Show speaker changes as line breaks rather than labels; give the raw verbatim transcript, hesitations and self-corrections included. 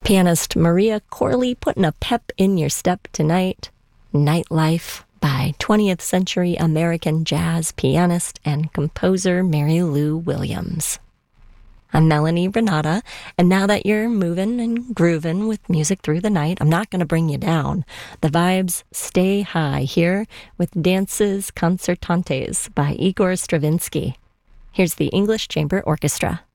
Pianist Maria Corley putting a pep in your step tonight. Nightlife by twentieth century American jazz pianist and composer Mary Lou Williams. I'm Melanie Renata, and now that you're moving and grooving with music through the night, I'm not going to bring you down. The vibes stay high here with Dances Concertantes by Igor Stravinsky. Here's the English Chamber Orchestra.